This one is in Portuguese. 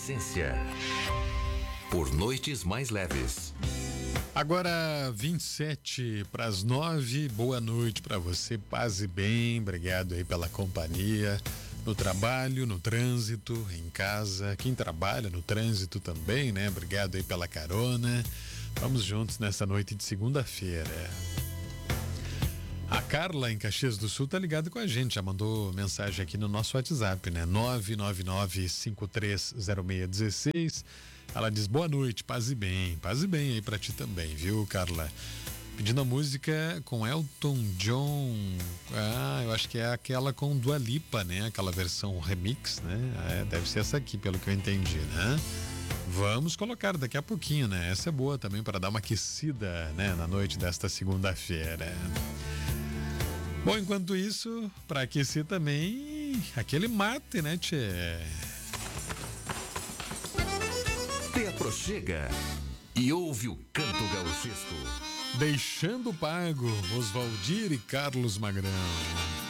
essência. Por noites mais leves. Agora 27 para as 9, boa noite para você, paz e bem, obrigado aí pela companhia, no trabalho, no trânsito, em casa, quem trabalha no trânsito também, né? Obrigado aí pela carona, vamos juntos nessa noite de segunda-feira. A Carla em Caxias do Sul tá ligada com a gente, já mandou mensagem aqui no nosso WhatsApp, né? 999-530616. Ela diz boa noite, paz e bem aí pra ti também, viu, Carla? Pedindo a música com Elton John. Ah, eu acho que é aquela com Dua Lipa, né? Aquela versão remix, né? Deve ser essa aqui, pelo que eu entendi, né? Vamos colocar daqui a pouquinho, né? Essa é boa também para dar uma aquecida, né? Na noite desta segunda-feira. Bom, enquanto isso, para aquecer também, aquele mate, né, tchê? Te aproxega e ouve o canto gauchesco. Deixando pago, Oswaldir e Carlos Magrão.